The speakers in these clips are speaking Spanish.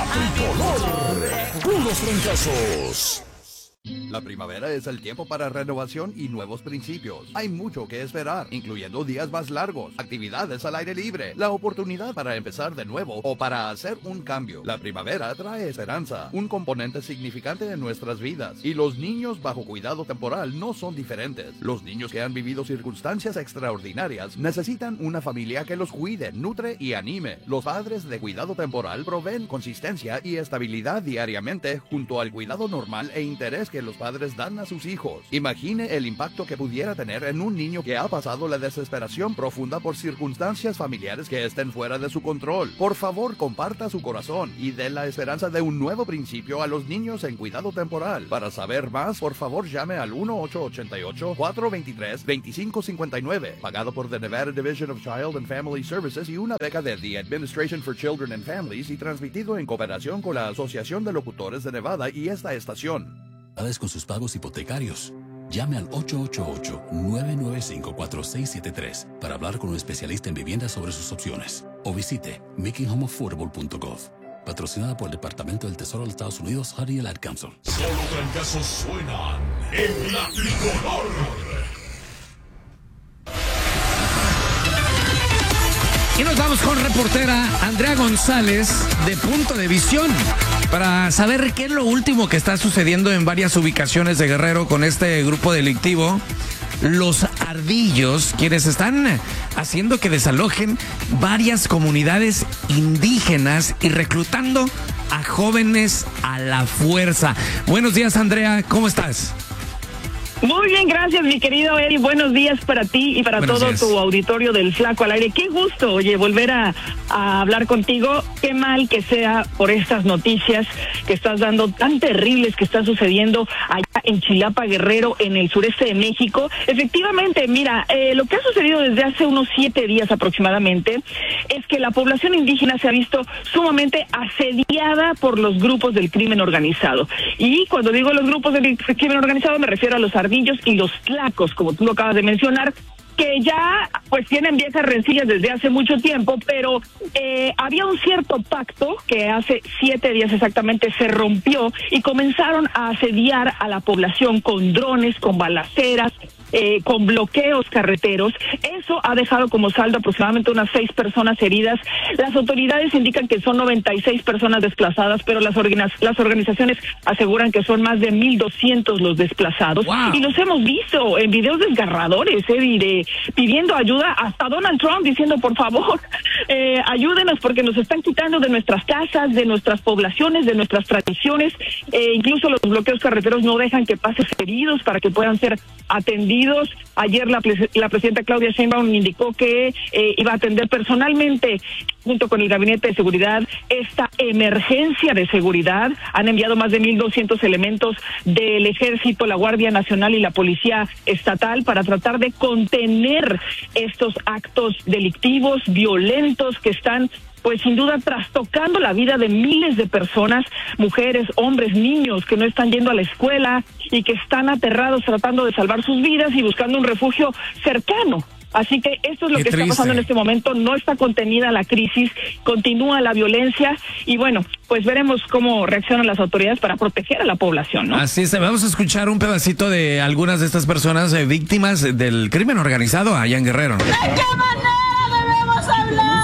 Tricolor, puros trancazos. La primavera es el tiempo para renovación y nuevos principios. Hay mucho que esperar, incluyendo días más largos, actividades al aire libre, la oportunidad para empezar de nuevo o para hacer un cambio. La primavera trae esperanza, un componente significante de nuestras vidas, y los niños bajo cuidado temporal no son diferentes. Los niños que han vivido circunstancias extraordinarias necesitan una familia que los cuide, nutre y anime. Los padres de cuidado temporal proveen consistencia y estabilidad diariamente junto al cuidado normal e interés que los padres dan a sus hijos. Imagine el impacto que pudiera tener en un niño que ha pasado la desesperación profunda por circunstancias familiares que estén fuera de su control. Por favor, comparta su corazón y dé la esperanza de un nuevo principio a los niños en cuidado temporal. Para saber más, por favor llame al 1-888-423-2559, pagado por the Nevada Division of Child and Family Services y una beca de The Administration for Children and Families, y transmitido en cooperación con la Asociación de Locutores de Nevada y esta estación. Con sus pagos hipotecarios. Llame al 888-995-4673 para hablar con un especialista en vivienda sobre sus opciones. O visite makinghomeaffordable.gov. Patrocinada por el Departamento del Tesoro de los Estados Unidos, Hardy Ad Council. Solo trancazos suenan en la Tricolor. Y nos vamos con reportera Andrea González de Punto de Visión para saber qué es lo último que está sucediendo en varias ubicaciones de Guerrero con este grupo delictivo, Los Ardillos, quienes están haciendo que desalojen varias comunidades indígenas y reclutando a jóvenes a la fuerza. Buenos días, Andrea, ¿cómo estás? Muy bien, gracias, mi querido Eddie. Buenos días para ti y para todo tu auditorio del Flaco al Aire. Qué gusto, oye, volver a hablar contigo. Qué mal que sea por estas noticias que estás dando, tan terribles que están sucediendo allá en Chilapa, Guerrero, en el sureste de México. Efectivamente, mira, lo que ha sucedido desde hace unos 7 días aproximadamente es que la población indígena se ha visto sumamente asediada por los grupos del crimen organizado. Y cuando digo los grupos del crimen organizado me refiero a los ardillos y los tlacos, como tú lo acabas de mencionar, que ya pues tienen viejas rencillas desde hace mucho tiempo, pero había un cierto pacto que hace 7 días exactamente se rompió y comenzaron a asediar a la población con drones, con balaceras, con bloqueos carreteros. Eso ha dejado como saldo aproximadamente unas 6 personas heridas. Las autoridades indican que son 96 personas desplazadas, pero las organizaciones aseguran que son más de 1,200 los desplazados. Wow. Y los hemos visto en videos desgarradores, pidiendo ayuda, hasta Donald Trump diciendo, por favor, ayúdenos porque nos están quitando de nuestras casas, de nuestras poblaciones, de nuestras tradiciones. Incluso los bloqueos carreteros no dejan que pasen heridos para que puedan ser atendidos. Ayer la presidenta Claudia Sheinbaum indicó que iba a atender personalmente, junto con el Gabinete de Seguridad, esta emergencia de seguridad. Han enviado más de 1,200 elementos del Ejército, la Guardia Nacional y la Policía Estatal para tratar de contener estos actos delictivos, violentos, que están pues sin duda trastocando la vida de miles de personas, mujeres, hombres, niños que no están yendo a la escuela y que están aterrados tratando de salvar sus vidas y buscando un refugio cercano. Así que esto es lo que está pasando en este momento. No está contenida la crisis, continúa la violencia y bueno, pues veremos cómo reaccionan las autoridades para proteger a la población, ¿no? Así es, vamos a escuchar un pedacito de algunas de estas personas víctimas del crimen organizado allá en Guerrero. ¿De qué manera debemos hablar?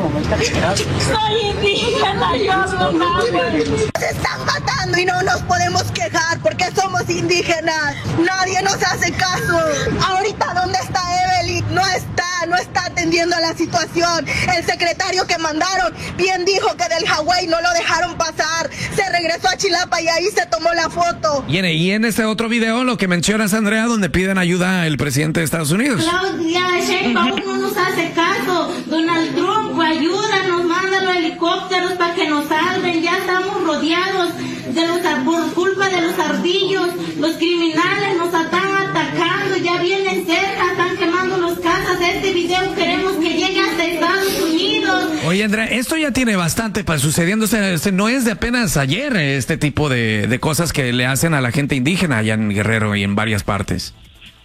Soy indígena, yo no mames. Se están matando y no nos podemos quejar porque somos indígenas. Nadie nos hace caso. Ahorita, ¿dónde está Evelyn? No está atendiendo a la situación. El secretario que mandaron bien dijo que del Hawái no lo dejaron pasar. Se regresó a Chilapa y ahí se tomó la foto. Y en este otro video, lo que mencionas, Andrea, donde piden ayuda al presidente de Estados Unidos. Claudia Sheinbaum no nos hace caso. Donald Trump, ayúdanos, manda los helicópteros para que nos salven. Ya estamos rodeados por culpa de los ardillos. Los criminales nos están atacando, ya vienen cerca, están quemando las casas. Este video queremos que llegue hasta Estados Unidos. Oye, Andrea, esto ya tiene bastante sucediendo. No es de apenas ayer este tipo de cosas que le hacen a la gente indígena allá en Guerrero y en varias partes.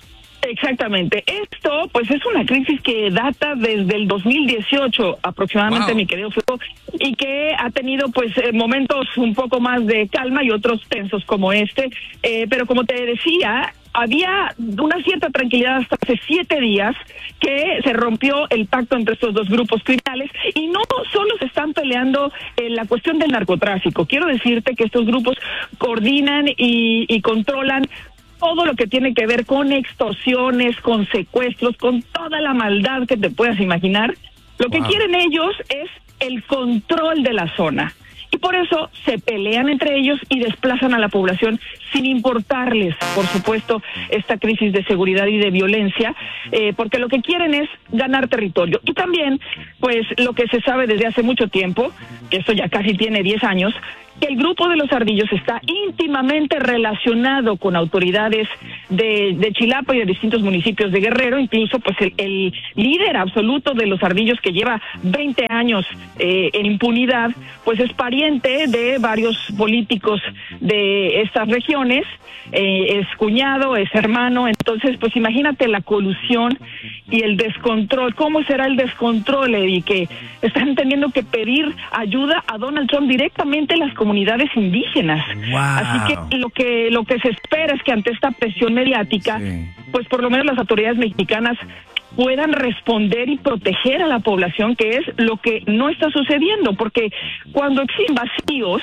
Exactamente. Esto, pues, es una crisis que data desde el 2018 aproximadamente, mi querido Flaco, y que ha tenido, pues, momentos un poco más de calma y otros tensos como este. Pero como te decía, había una cierta tranquilidad hasta hace 7 días que se rompió el pacto entre estos dos grupos criminales y no solo se están peleando en la cuestión del narcotráfico. Quiero decirte que estos grupos coordinan y controlan todo lo que tiene que ver con extorsiones, con secuestros, con toda la maldad que te puedas imaginar. Lo que quieren ellos es el control de la zona. Y por eso se pelean entre ellos y desplazan a la población sin importarles, por supuesto, esta crisis de seguridad y de violencia, porque lo que quieren es ganar territorio. Y también, pues, lo que se sabe desde hace mucho tiempo, que esto ya casi tiene 10 años, que el grupo de los Ardillos está íntimamente relacionado con autoridades de Chilapa y de distintos municipios de Guerrero. Incluso, pues, el líder absoluto de los Ardillos, que lleva 20 años en impunidad, pues es pariente de varios políticos de estas regiones, es cuñado, es hermano. Entonces, pues imagínate la colusión y el descontrol. ¿Cómo será el descontrol, Eddie? Que están teniendo que pedir ayuda a Donald Trump directamente en las comunidades indígenas. Wow. Así que lo que se espera es que ante esta presión mediática, pues por lo menos las autoridades mexicanas puedan responder y proteger a la población, que es lo que no está sucediendo, porque cuando existen vacíos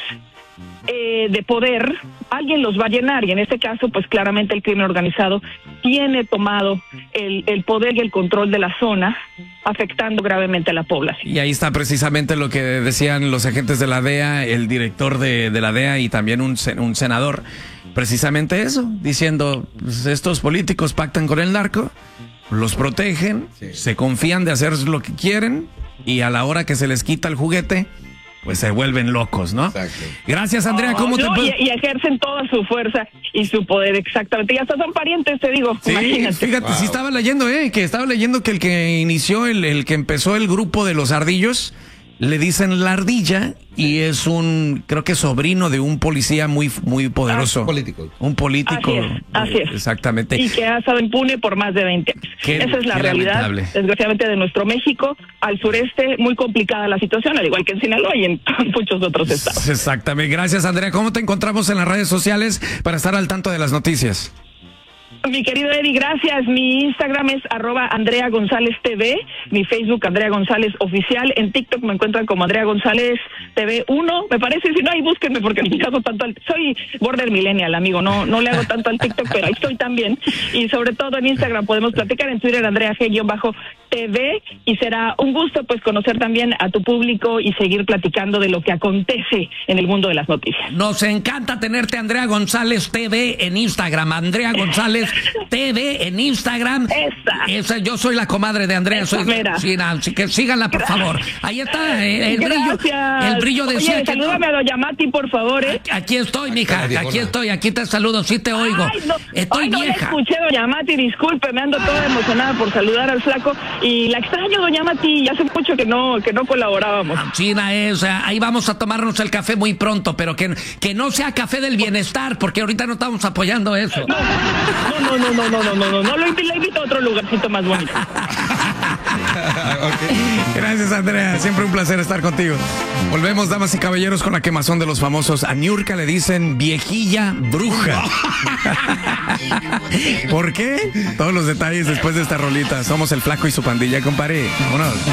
de poder, alguien los va a llenar, y en este caso, pues claramente el crimen organizado tiene tomado el poder y el control de la zona, afectando gravemente a la población. Y ahí está precisamente lo que decían los agentes de la DEA, el director de la DEA y también un senador, precisamente eso, diciendo, pues, estos políticos pactan con el narco, los protegen, se confían de hacer lo que quieren, y a la hora que se les quita el juguete, pues se vuelven locos, ¿no? Exacto. Gracias, Andrea. ¿Cómo te y ejercen toda su fuerza y su poder, exactamente. Y hasta son parientes, te digo. Sí, imagínate. Fíjate, sí estaba leyendo, que el que inició, el que empezó el grupo de los Ardillos, le dicen la Ardilla, y es creo que sobrino de un policía muy poderoso. Un político. Así es. Exactamente. Y que ha estado impune por más de 20 años. Esa es la realidad, lamentable, desgraciadamente, de nuestro México. Al sureste, muy complicada la situación, al igual que en Sinaloa y en muchos otros estados. Exactamente. Gracias, Andrea. ¿Cómo te encontramos en las redes sociales para estar al tanto de las noticias? Mi querido Eddie, gracias. Mi Instagram es @AndreaGonzálezTV, mi Facebook Andrea González Oficial, en TikTok me encuentran como Andrea González TV 1, me parece. Si no, ahí búsquenme, porque no le hago tanto soy border millennial, amigo, no le hago tanto al TikTok, pero ahí estoy también. Y sobre todo en Instagram podemos platicar, en Twitter Andrea G-TV, y será un gusto, pues, conocer también a tu público y seguir platicando de lo que acontece en el mundo de las noticias. Nos encanta tenerte, Andrea González TV en Instagram, Andrea González TV en Instagram. Esa, yo soy la comadre de Andrea. Así que síganla, por favor. Ahí está el brillo de... Oye, salúdame a doña Mati, por favor, Aquí estoy, mija, aquí te saludo, sí te oigo. Estoy vieja. No escuché, doña Mati, disculpe, me ando toda emocionada por saludar al flaco, y la extraño, doña Mati, ya hace mucho que no colaborábamos. China, ahí vamos a tomarnos el café muy pronto, pero que no sea café del bienestar, porque ahorita no estamos apoyando eso. No, lo invito a otro lugarcito más bonito. Gracias, Andrea, siempre un placer estar contigo. Volvemos, damas y caballeros, con la quemazón de los famosos. A Niurka le dicen viejilla bruja. ¿Por qué? Todos los detalles después de esta rolita. Somos el Flaco y su pandilla, compadre. Vámonos.